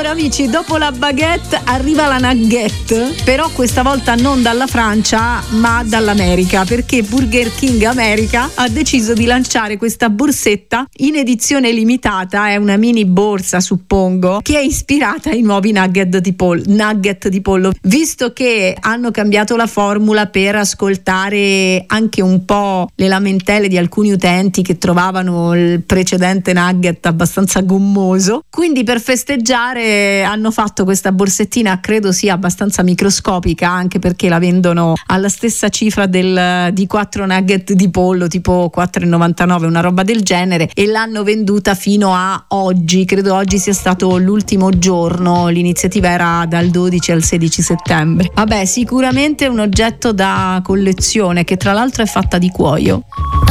Allora amici, dopo la baguette arriva la nugget, però questa volta non dalla Francia ma dall'America, perché Burger King America ha deciso di lanciare questa borsetta in edizione limitata. È una mini borsa, suppongo, che è ispirata ai nuovi nugget di pollo, visto che hanno cambiato la formula per ascoltare anche un po' le lamentele di alcuni utenti che trovavano il precedente nugget abbastanza gommoso. Quindi per festeggiare hanno fatto questa borsettina, credo sia abbastanza microscopica, anche perché la vendono alla stessa cifra di 4 nugget di pollo, tipo 4,99, una roba del genere, e l'hanno venduta fino a oggi. Credo oggi sia stato l'ultimo giorno, l'iniziativa era dal 12 al 16 settembre. Vabbè, sicuramente un oggetto da collezione, che tra l'altro è fatta di cuoio.